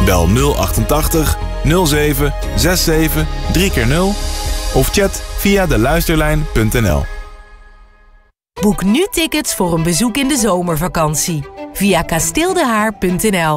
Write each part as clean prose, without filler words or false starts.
Bel 088 07 67 3x0 of chat via deluisterlijn.nl. Boek nu tickets voor een bezoek in de zomervakantie via kasteeldehaar.nl.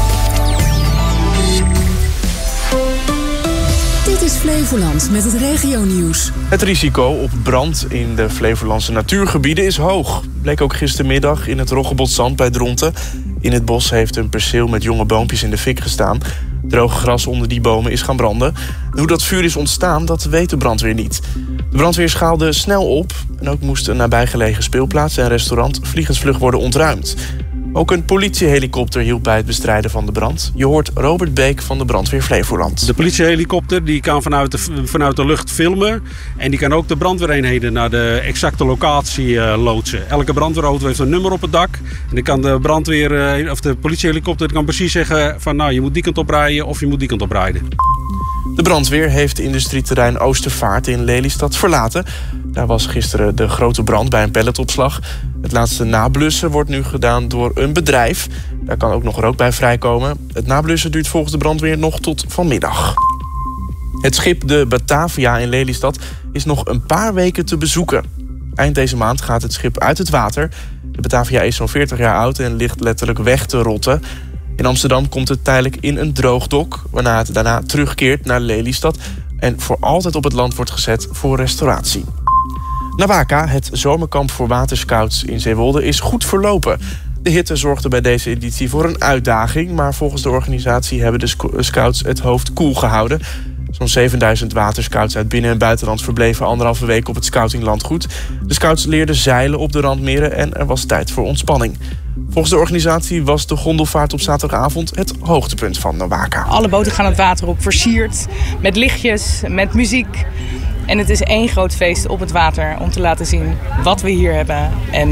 Dit is Flevoland met het regionieuws. Het risico op brand in de Flevolandse natuurgebieden is hoog. Bleek ook gistermiddag in het Roggebotszand bij Dronten. In het bos heeft een perceel met jonge boompjes in de fik gestaan. Droog gras onder die bomen is gaan branden. En hoe dat vuur is ontstaan, dat weet de brandweer niet. De brandweer schaalde snel op. En ook moest een nabijgelegen speelplaats en restaurant vliegensvlug worden ontruimd. Ook een politiehelikopter hielp bij het bestrijden van de brand. Je hoort Robert Beek van de brandweer Flevoland. De politiehelikopter die kan vanuit de lucht filmen. En die kan ook de brandweereenheden naar de exacte locatie loodsen. Elke brandweerauto heeft een nummer op het dak. En dan kan de politiehelikopter kan precies zeggen van nou, je moet die kant op rijden of je moet die kant op rijden. De brandweer heeft industrieterrein Oostervaart in Lelystad verlaten. Daar was gisteren de grote brand bij een palletopslag. Het laatste nablussen wordt nu gedaan door een bedrijf. Daar kan ook nog rook bij vrijkomen. Het nablussen duurt volgens de brandweer nog tot vanmiddag. Het schip de Batavia in Lelystad is nog een paar weken te bezoeken. Eind deze maand gaat het schip uit het water. De Batavia is zo'n 40 jaar oud en ligt letterlijk weg te rotten. In Amsterdam komt het tijdelijk in een droogdok, waarna het daarna terugkeert naar Lelystad en voor altijd op het land wordt gezet voor restauratie. Nawaka, het zomerkamp voor waterscouts in Zeewolde, is goed verlopen. De hitte zorgde bij deze editie voor een uitdaging, maar volgens de organisatie hebben de scouts het hoofd koel gehouden. Zo'n 7000 waterscouts uit binnen- en buitenland verbleven 1,5 week op het scoutinglandgoed. De scouts leerden zeilen op de randmeren en er was tijd voor ontspanning. Volgens de organisatie was de gondelvaart op zaterdagavond het hoogtepunt van Nawaka. Alle boten gaan het water op, versierd, met lichtjes, met muziek. En het is één groot feest op het water om te laten zien wat we hier hebben. En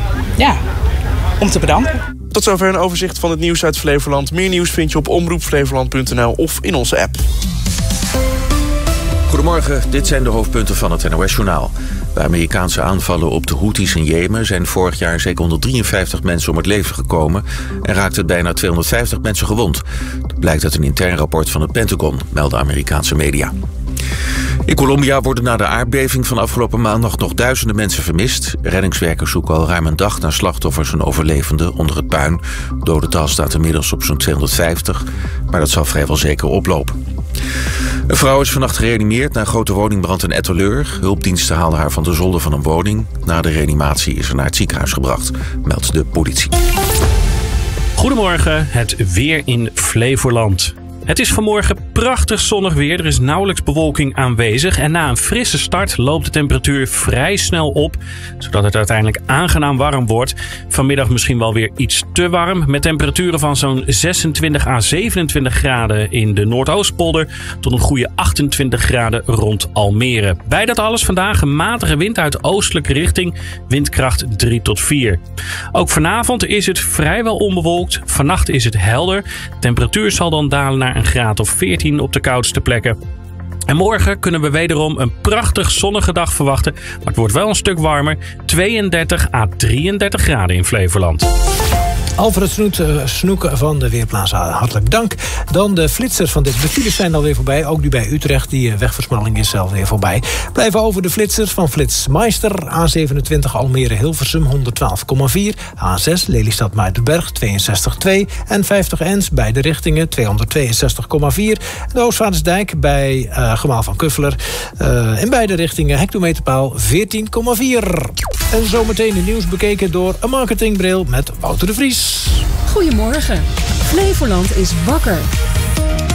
om te bedanken. Tot zover een overzicht van het nieuws uit Flevoland. Meer nieuws vind je op omroepflevoland.nl of in onze app. Goedemorgen, dit zijn de hoofdpunten van het NOS-journaal. Bij Amerikaanse aanvallen op de Houthis in Jemen zijn vorig jaar zeker 153 mensen om het leven gekomen en raakten bijna 250 mensen gewond. Dat blijkt uit een intern rapport van het Pentagon, melden Amerikaanse media. In Colombia worden na de aardbeving van afgelopen maandag nog duizenden mensen vermist. Reddingswerkers zoeken al ruim een dag naar slachtoffers en overlevenden onder het puin. Het dodental staat inmiddels op zo'n 250, maar dat zal vrijwel zeker oplopen. Een vrouw is vannacht gereanimeerd na een grote woningbrand in Etteleur. Hulpdiensten haalden haar van de zolder van een woning. Na de reanimatie is ze naar het ziekenhuis gebracht, meldt de politie. Goedemorgen, het weer in Flevoland. Het is vanmorgen prachtig zonnig weer. Er is nauwelijks bewolking aanwezig. En na een frisse start loopt de temperatuur vrij snel op, zodat het uiteindelijk aangenaam warm wordt. Vanmiddag misschien wel weer iets te warm, met temperaturen van zo'n 26 à 27 graden in de Noordoostpolder tot een goede 28 graden rond Almere. Bij dat alles vandaag een matige wind uit oostelijke richting, windkracht 3 tot 4. Ook vanavond is het vrijwel onbewolkt. Vannacht is het helder. De temperatuur zal dan dalen naar een graad of 14 op de koudste plekken. En morgen kunnen we wederom een prachtig zonnige dag verwachten. Maar het wordt wel een stuk warmer. 32 à 33 graden in Flevoland. Alfred Snoek van de Weerplaza, hartelijk dank. Dan de flitsers van dit. De files zijn alweer voorbij. Ook nu bij Utrecht, die wegversmalling is alweer voorbij. Blijven over de flitsers van Flitsmeister. A27 Almere-Hilversum 112,4. A6 Lelystad-Muidenberg 62,2. En 50 Ens beide richtingen 262,4. De Oostvaardersdijk bij Gemaal van Kuffler. In beide richtingen hectometerpaal 14,4. En zometeen de nieuws bekeken door een marketingbril met Wouter de Vries. Goedemorgen. Flevoland is wakker.